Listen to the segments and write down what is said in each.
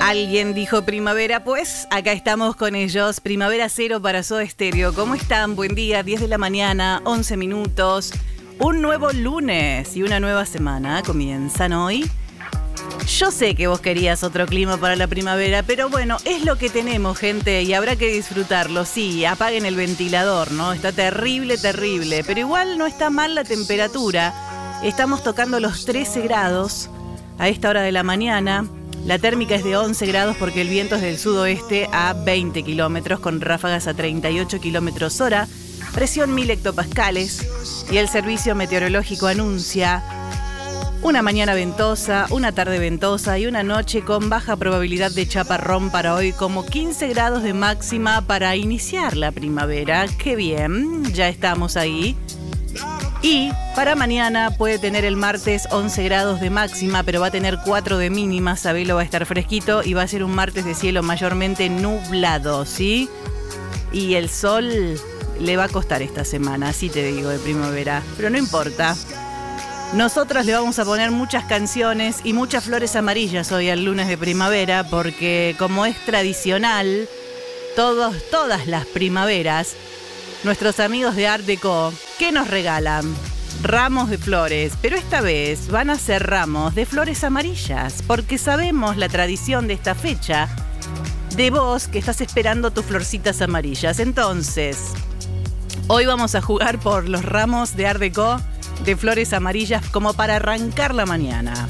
Alguien dijo primavera, pues acá estamos con ellos. Primavera Cero para Soda Stereo. ¿Cómo están? Buen día, 10 de la mañana, 11 minutos. Un nuevo lunes y una nueva semana comienzan hoy. Yo sé que vos querías otro clima para la primavera, pero bueno, es lo que tenemos, gente, y habrá que disfrutarlo. Sí, apaguen el ventilador, ¿no? Está terrible, terrible, pero igual no está mal la temperatura. Estamos tocando los 13 grados a esta hora de la mañana. La térmica es de 11 grados porque el viento es del sudoeste a 20 kilómetros con ráfagas a 38 kilómetros hora, presión 1000 hectopascales y el servicio meteorológico anuncia una mañana ventosa, una tarde ventosa y una noche con baja probabilidad de chaparrón para hoy, como 15 grados de máxima para iniciar la primavera. ¡Qué bien! Ya estamos ahí. Y para mañana puede tener el martes 11 grados de máxima, pero va a tener 4 de mínima. Sabelo, va a estar fresquito y va a ser un martes de cielo mayormente nublado, ¿sí? Y el sol le va a costar esta semana, así te digo, de primavera. Pero no importa. Nosotros le vamos a poner muchas canciones y muchas flores amarillas hoy al lunes de primavera, porque como es tradicional, todas las primaveras, nuestros amigos de Art Deco, ¿qué nos regalan? Ramos de flores, pero esta vez van a ser ramos de flores amarillas, porque sabemos la tradición de esta fecha, de vos que estás esperando tus florcitas amarillas. Entonces, hoy vamos a jugar por los ramos de Art Deco de flores amarillas como para arrancar la mañana.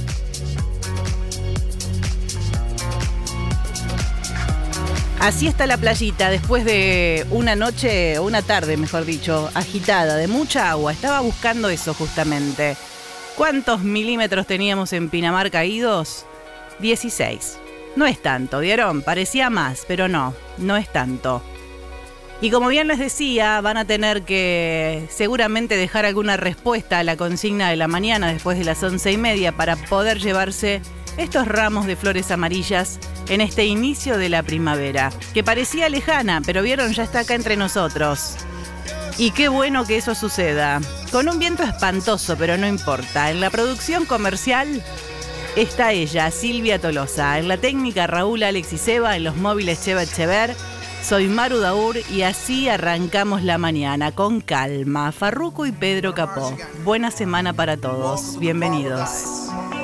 Así está la playita después de una noche, o una tarde mejor dicho, agitada, de mucha agua. Estaba buscando eso justamente. ¿Cuántos milímetros teníamos en Pinamar caídos? 16. No es tanto, ¿vieron? Parecía más, pero no es tanto. Y como bien les decía, van a tener que seguramente dejar alguna respuesta a la consigna de la mañana después de las 11:30 para poder llevarse estos ramos de flores amarillas en este inicio de la primavera, que parecía lejana, pero vieron, ya está acá entre nosotros. Y qué bueno que eso suceda. Con un viento espantoso, pero no importa. En la producción comercial está ella, Silvia Tolosa. En la técnica, Raúl Alexis Eva. En los móviles, Cheva Echever. Soy Maru Daur y así arrancamos la mañana con calma. Farruko y Pedro Capó. Buena semana para todos. Bienvenidos.